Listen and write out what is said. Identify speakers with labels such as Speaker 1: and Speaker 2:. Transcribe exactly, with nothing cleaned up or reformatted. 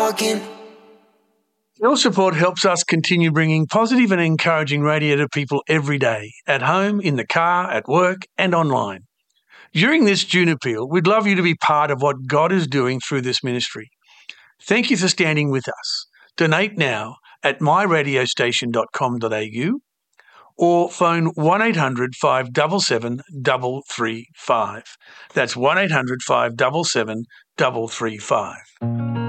Speaker 1: talking.
Speaker 2: Your support helps us continue bringing positive and encouraging radio to people every day, at home, in the car, at work and online. During this June Appeal, we'd love you to be part of what God is doing through this ministry. Thank you for standing with us. Donate now at my radio station dot com dot a u or phone one eight hundred five seven seven three three five. That's one eight hundred five seven seven three three five.